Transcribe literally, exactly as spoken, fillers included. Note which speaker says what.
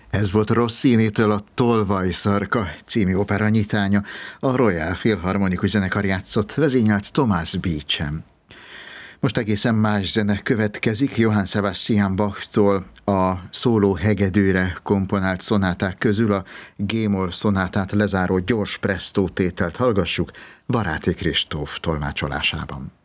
Speaker 1: Ez volt Rossini-től a Tolvaj-szarka című opera nyitánya. A Royal Philharmonikus zenekar játszott, vezényelt Thomas Beecham. Most egészen más zene következik. Johann Sebastian Bachtól a szóló hegedűre komponált szonáták közül a G-moll szonátát lezáró gyors presto tételt hallgassuk Baráti Kristóf tolmácsolásában.